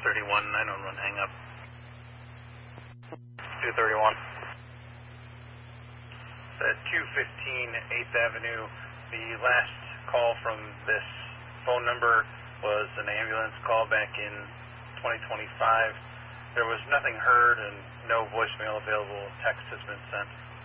31, 911, hang up. 231. At 215 8th Avenue, the last call from this phone number was an ambulance call back in 2025. There was nothing heard and no voicemail available. Text has been sent.